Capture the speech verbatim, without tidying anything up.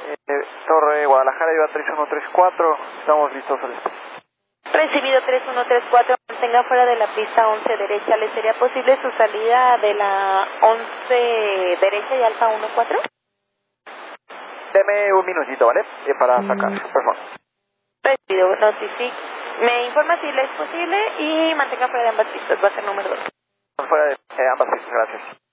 Eh, Torre Guadalajara, iba tres uno tres cuatro, estamos listos al este. Recibido tres uno tres cuatro, mantenga fuera de la pista once derecha. ¿Le sería posible su salida de la once derecha y alfa uno cuatro? Deme un minutito, ¿vale? Eh, para sacar, por favor. Recibido, notific. Me informa si le es posible y mantenga fuera de ambas pistas, va a ser número dos. Fuera de eh, ambas pistas, gracias.